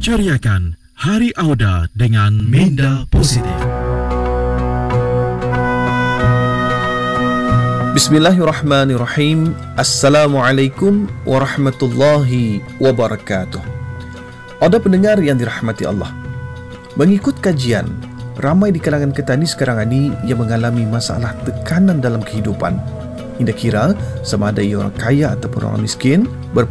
Ceriakan Hari Auda dengan Minda Positif. Bismillahirrahmanirrahim. Assalamualaikum warahmatullahi wabarakatuh. Ada pendengar yang dirahmati Allah. Mengikut kajian, ramai di kalangan ketani sekarang ini yang mengalami masalah tekanan dalam kehidupan. Tidak kira sama ada ia orang kaya ataupun orang miskin,